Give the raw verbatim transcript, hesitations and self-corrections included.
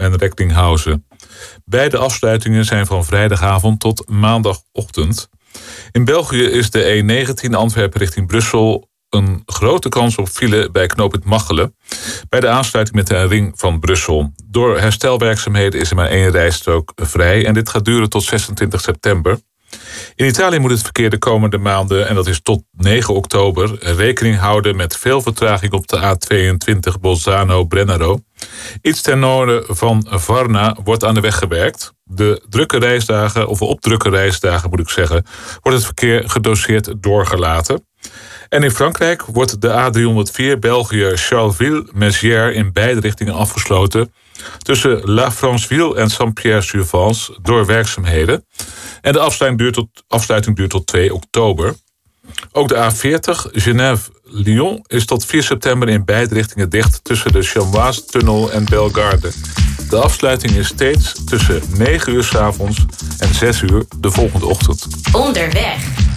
en Recklinghausen. Beide afsluitingen zijn van vrijdagavond tot maandagochtend. In België is de E negentien Antwerpen richting Brussel een grote kans op file bij knooppunt Machelen, bij de aansluiting met de ring van Brussel. Door herstelwerkzaamheden is er maar één rijstrook vrij en dit gaat duren tot zesentwintig september. In Italië moet het verkeer de komende maanden, en dat is tot negen oktober, rekening houden met veel vertraging op de A tweeëntwintig Bolzano-Brennero. Iets ten noorden van Varna wordt aan de weg gewerkt. De drukke reisdagen, of op drukke reisdagen moet ik zeggen, wordt het verkeer gedoseerd doorgelaten. En in Frankrijk wordt de A driehonderdvier België-Charleville-Mézières in beide richtingen afgesloten tussen La Franceville en Saint-Pierre-sur-Vence door werkzaamheden. En de afsluiting duurt tot, afsluiting duurt tot twee oktober. Ook de A veertig Genève-Lyon is tot vier september in beide richtingen dicht tussen de Chamoise-tunnel en Bellegarde. De afsluiting is steeds tussen negen uur 's avonds en zes uur de volgende ochtend. Onderweg.